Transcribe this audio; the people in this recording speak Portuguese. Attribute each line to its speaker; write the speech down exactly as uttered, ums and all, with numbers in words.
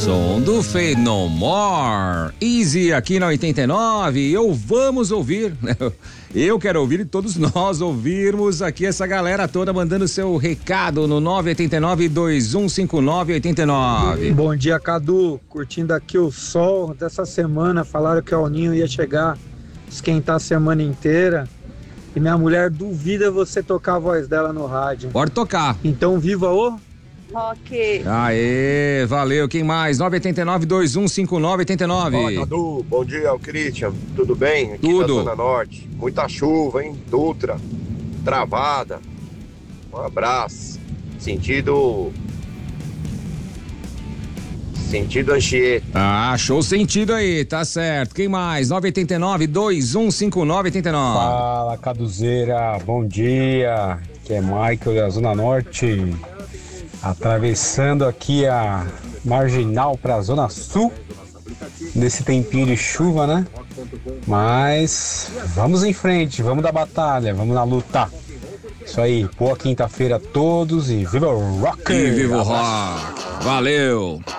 Speaker 1: som do Faith No More. Easy aqui na oitenta e nove. Eu vamos ouvir, né? Eu quero ouvir e todos nós ouvirmos aqui essa galera toda mandando seu recado no nove oito nove, dois um cinco nove, oito nove.
Speaker 2: Bom dia, Cadu. Curtindo aqui o sol dessa semana. Falaram que o El Ninho ia chegar, esquentar a semana inteira. E minha mulher duvida você tocar a voz dela no rádio.
Speaker 1: Pode tocar.
Speaker 2: Então viva o
Speaker 3: Rock.
Speaker 1: Aê, valeu. Quem mais? nove oito nove, dois um cinco nove, oito nove.
Speaker 4: Fala, Cadu. Bom dia, o Christian. Tudo bem? Aqui
Speaker 1: Tudo.
Speaker 4: da Zona Norte. Muita chuva, hein? Dutra. Travada. Um abraço. Sentido... Sentido Anchieta.
Speaker 1: Ah, show sentido aí, tá certo. Quem mais? nove oito nove, dois um cinco nove, oito nove.
Speaker 5: Fala, Caduzeira. Bom dia. Aqui é Michael da Zona Norte. Atravessando aqui a Marginal pra Zona Sul. Nesse tempinho de chuva, né? Mas vamos em frente, vamos dar batalha, vamos na luta. Isso aí, boa quinta-feira a todos e viva o rock!
Speaker 1: E viva o rock! Valeu!